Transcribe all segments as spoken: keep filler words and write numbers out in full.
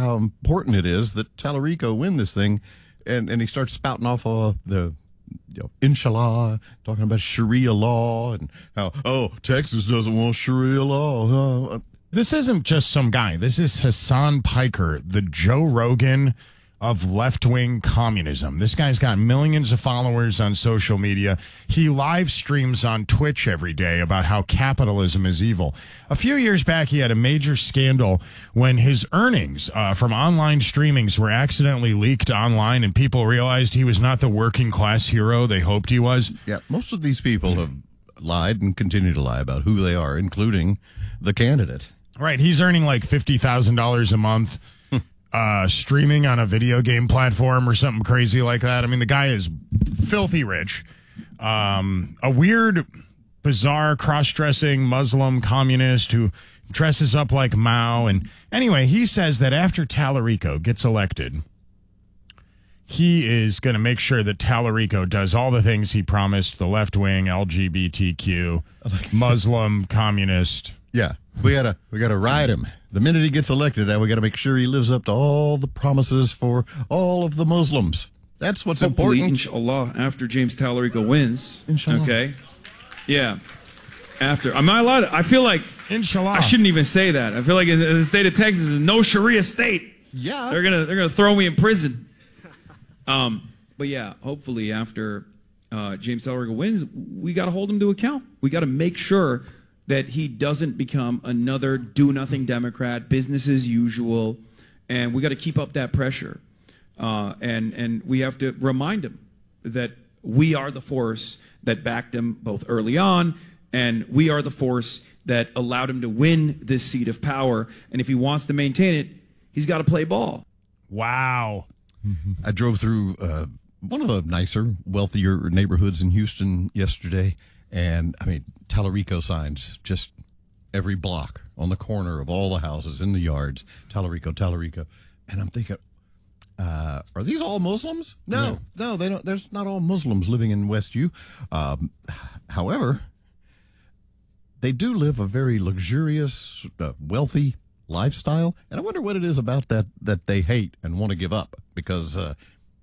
how important it is that Tallarico win this thing, and, and he starts spouting off uh, the you know, inshallah, talking about Sharia law and how, oh, Texas doesn't want Sharia law. Uh, This isn't just some guy. This is Hassan Piker, the Joe Rogan of left-wing communism. This guy's got millions of followers on social media. He live streams on Twitch every day about how capitalism is evil. A few years back, he had a major scandal when his earnings uh, from online streamings were accidentally leaked online, and people realized he was not the working-class hero they hoped he was. Yeah, most of these people have lied and continue to lie about who they are, including the candidate. Right, he's earning like fifty thousand dollars a month. Uh, streaming on a video game platform or something crazy like that. I mean, the guy is filthy rich. Um, a weird, bizarre, cross-dressing Muslim communist who dresses up like Mao. And anyway, he says that after Tallarico gets elected, he is going to make sure that Tallarico does all the things he promised the left-wing, L G B T Q, Muslim, communist. Yeah, we gotta we gotta ride him. The minute he gets elected, now we got to make sure he lives up to all the promises for all of the Muslims. That's what's Hopefully, important. Inshallah, after James Tallarico wins. Inshallah. Okay. Yeah. After. Am I allowed to, I feel like Inshallah. I shouldn't even say that. I feel like in the state of Texas is no Sharia state. Yeah. They're gonna they're gonna throw me in prison. Um, but yeah, hopefully after uh, James Tallarico wins, we got to hold him to account. We got to make sure that he doesn't become another do-nothing Democrat, business as usual, and we got to keep up that pressure. Uh, and and we have to remind him that we are the force that backed him both early on, and we are the force that allowed him to win this seat of power. And if he wants to maintain it, he's got to play ball. Wow. I drove through uh, one of the nicer, wealthier neighborhoods in Houston yesterday, and I mean, Tallarico signs just every block on the corner of all the houses in the yards. Tallarico, Tallarico, and I'm thinking, uh, are these all Muslims? No, no, no, they don't. There's not all Muslims living in West U. Um, however, they do live a very luxurious, uh, wealthy lifestyle, and I wonder what it is about that that they hate and want to give up, because uh,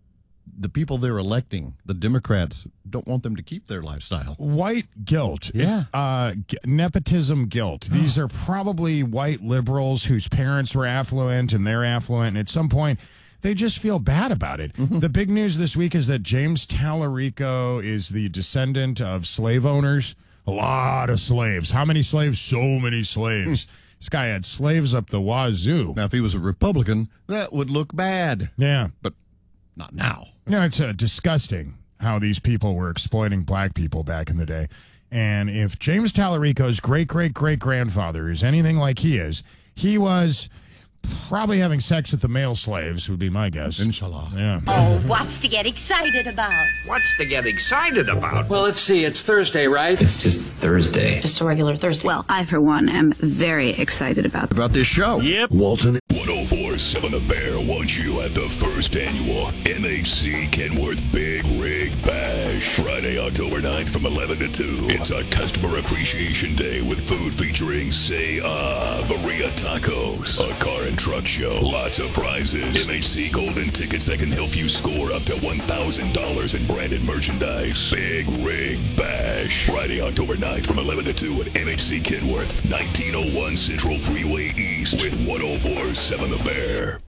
the people they're electing, the Democrats, don't want them to keep their lifestyle. White guilt. Yeah. It's, uh, g- nepotism guilt. These are probably white liberals whose parents were affluent and they're affluent, and at some point they just feel bad about it. Mm-hmm. The big news this week is that James Tallarico is the descendant of slave owners. A lot of slaves. How many slaves? So many slaves. This guy had slaves up the wazoo. Now, if he was a Republican, that would look bad. Yeah. But not now. No, it's uh, disgusting how these people were exploiting black people back in the day. And if James Tallarico's great-great-great-grandfather is anything like he is, he was probably having sex with the male slaves, would be my guess. Inshallah. Yeah. Oh, what's to get excited about? What's to get excited about? Well, let's see. It's Thursday, right? It's just Thursday. Just a regular Thursday. Well, I, for one, am very excited about About this show. Yep. Walton. one oh four point seven The Bear wants you at the first annual M H C Kenworth Big Rig Bash. Friday, October ninth from eleven to two. It's a customer appreciation day with food featuring Say Ah, Maria Tacos, a car and truck show, lots of prizes, M H C Golden tickets that can help you score up to one thousand dollars in branded merchandise. Big Rig Bash. Friday, October ninth from eleven to two at M H C Kenworth, nineteen oh one Central Freeway East with one oh four point seven The Bear.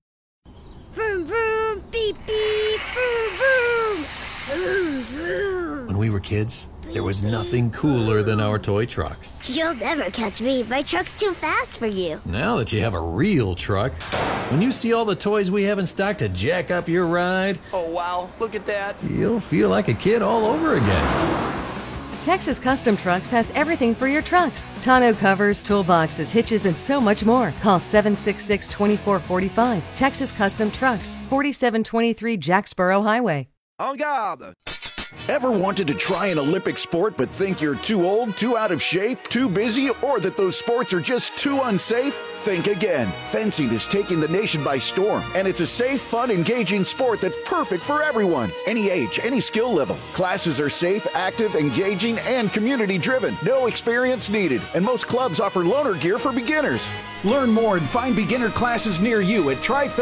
Vroom, vroom, beep, beep, vroom, vroom, vroom, vroom. When we were kids, there was nothing cooler than our toy trucks. You'll never catch me. My truck's too fast for you. Now that you have a real truck, when you see all the toys we have in stock to jack up your ride, oh wow, look at that. You'll feel like a kid all over again. Texas Custom Trucks has everything for your trucks. Tonneau covers, toolboxes, hitches, and so much more. Call seven six six, two four four five. Texas Custom Trucks, forty-seven twenty-three Jacksboro Highway. En garde. Ever wanted to try an Olympic sport but think you're too old, too out of shape, too busy, or that those sports are just too unsafe? Think again. Fencing is taking the nation by storm, and it's a safe, fun, engaging sport that's perfect for everyone. Any age, any skill level. Classes are safe, active, engaging, and community-driven. No experience needed, and most clubs offer loaner gear for beginners. Learn more and find beginner classes near you at Tri